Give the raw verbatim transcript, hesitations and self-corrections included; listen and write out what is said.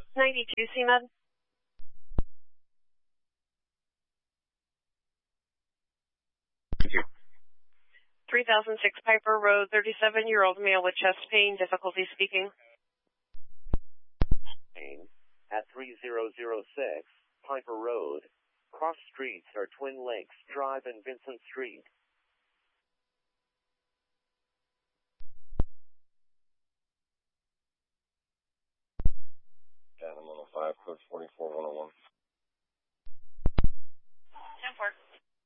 ninety-two C M E D. Thank you. three thousand six Piper Road, thirty-seven-year-old male with chest pain, difficulty speaking. At three thousand six Piper Road. Cross streets are Twin Lakes Drive and Vincent Street. Got him on the five, code forty-four one oh one. ten four.